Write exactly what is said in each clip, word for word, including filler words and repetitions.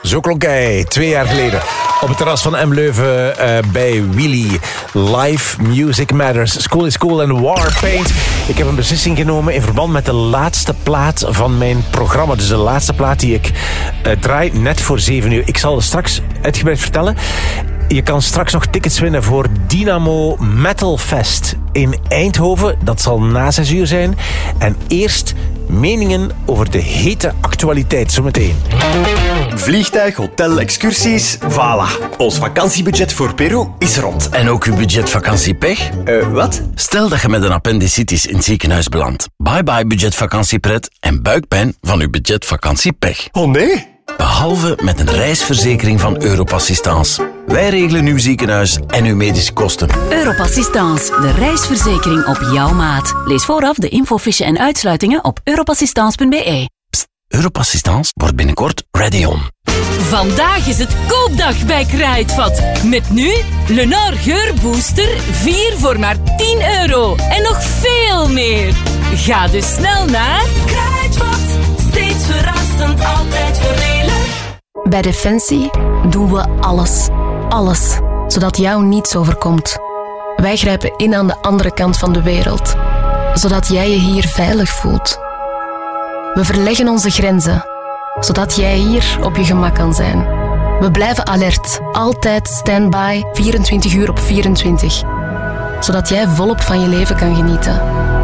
Zo klonk hij twee jaar geleden op het terras van M Leuven uh, bij Willy. Live Music Matters. School is Cool en Warpaint. Ik heb een beslissing genomen in verband met de laatste plaat van mijn programma. Dus de laatste plaat die ik uh, draai, net voor zeven uur. Ik zal straks uitgebreid vertellen. Je kan straks nog tickets winnen voor Dynamo Metal Fest in Eindhoven. Dat zal na zes uur zijn. En eerst meningen over de hete actualiteit zometeen. Vliegtuig, hotel, excursies, voilà. Ons vakantiebudget voor Peru is rond. En ook uw budget vakantiepech? Uh, wat? Stel dat je met een appendicitis in het ziekenhuis belandt. Bye bye budget vakantiepret en buikpijn van uw budget vakantiepech. Oh nee? Behalve met een reisverzekering van Europassistance. Wij regelen uw ziekenhuis en uw medische kosten. Europassistance, de reisverzekering op jouw maat. Lees vooraf de infofiche en uitsluitingen op europassistance punt b e. Pst, Europassistance wordt binnenkort ready on. Vandaag is het koopdag bij Kruidvat. Met nu Lenor Geurbooster, vier voor maar tien euro. En nog veel meer. Ga dus snel naar Kruidvat. Steeds verrassend, altijd voordelig. Bij Defensie doen we alles. Alles. Zodat jou niets overkomt. Wij grijpen in aan de andere kant van de wereld. Zodat jij je hier veilig voelt. We verleggen onze grenzen. Zodat jij hier op je gemak kan zijn. We blijven alert. Altijd standby, vierentwintig uur op vierentwintig. Zodat jij volop van je leven kan genieten.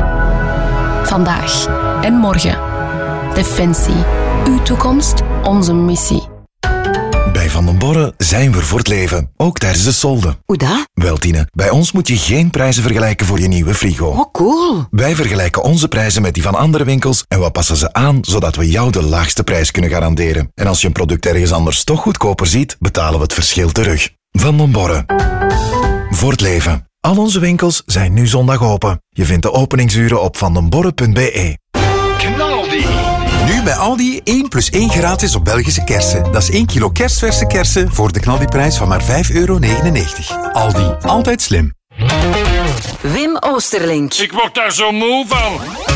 Vandaag en morgen. Defensie. Uw toekomst, onze missie. Bij Van den Borre zijn we voor het leven, ook tijdens de solden. Hoe dat? Wel, Tine, bij ons moet je geen prijzen vergelijken voor je nieuwe frigo. Oh, cool. Wij vergelijken onze prijzen met die van andere winkels en we passen ze aan, zodat we jou de laagste prijs kunnen garanderen. En als je een product ergens anders toch goedkoper ziet, betalen we het verschil terug. Van den Borre. Voor het leven. Al onze winkels zijn nu zondag open. Je vindt de openingsuren op vandenborre punt b e. Knaldi. Nu bij Aldi één plus één gratis op Belgische kersen. Dat is één kilo kerstverse kersen voor de knaldiprijs van maar vijf euro negenennegentig. Aldi, altijd slim. Wim Oosterlink. Ik word daar zo moe van.